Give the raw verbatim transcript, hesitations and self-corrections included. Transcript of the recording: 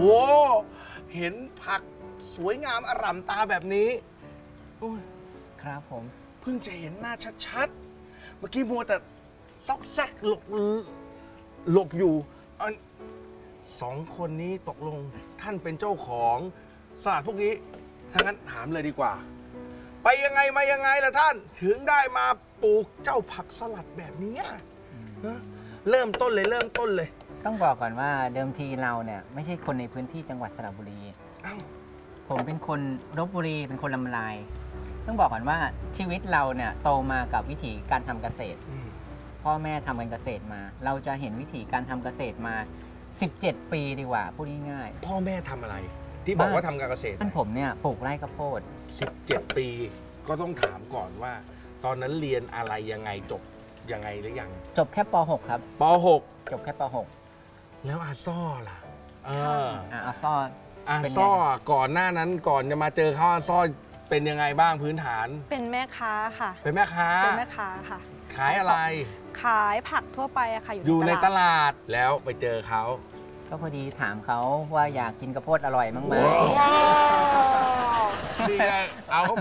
เห็นผักสวยงามอร่ำตาแบบนี้ครับผมเพิ่งจะเห็นหน้าชัดๆเมื่อกี้มัวแต่ซอกแซกหลบหลบอยู่สองคนนี้ตกลงท่านเป็นเจ้าของสลัดพวกนี้ถ้างั้นถามเลยดีกว่าไปยังไงมายังไงล่ะท่านถึงได้มาปลูกเจ้าผักสลัดแบบนี้เริ่มต้นเลยเริ่มต้นเลยต้องบอกก่อนว่าเดิมทีเราเนี่ยไม่ใช่คนในพื้นที่จังหวัดสระบุรีผมเป็นคนลพบุรีเป็นคนลำลายต้องบอกก่อนว่าชีวิตเราเนี่ยโตมากับวิถีการทำเกษตรพ่อแม่ทำการเกษตรมาเราจะเห็นวิถีการทำเกษตรมาสิบเจ็ดปีดีกว่าพูดง่ายๆพ่อแม่ทำอะไรที่บอกว่าทำการเกษตรท่านผมเนี่ยปลูกไร่ข้าวโพดสิบเจ็ดปีก็ต้องถามก่อนว่าตอนนั้นเรียนอะไรยังไงจบยังไงหรือยังจบแค่ป หก ครับป หกจบแค่ป หกแล้วอาซ่อล่ะเอออาซ่ออาซ่อก่อนหน้านั้นก่อนจะมาเจอเขาอาซ่อเป็นยังไงบ้างพื้นฐานเป็นแม่ค้าค่ะเป็นแม่ค้าเป็นแม่ค้าค่ะขายอะไรขายผักทั่วไปอะค่ะอยู่ในตลาดแล้วไปเจอเขาก็พอดีถามเขาว่าอยากกินข้าวโพดอร่อยมั้งไหมนี่ไงเอา